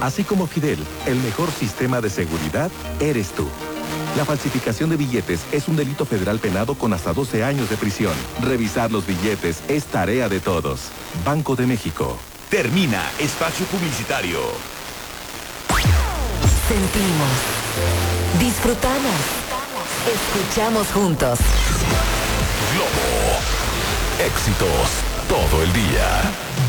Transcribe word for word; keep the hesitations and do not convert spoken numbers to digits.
Así como Fidel, el mejor sistema de seguridad eres tú. La falsificación de billetes es un delito federal penado con hasta doce años de prisión. Revisar los billetes es tarea de todos. Banco de México. Termina espacio publicitario. Sentimos, disfrutamos, escuchamos juntos. Globo. Éxitos todo el día.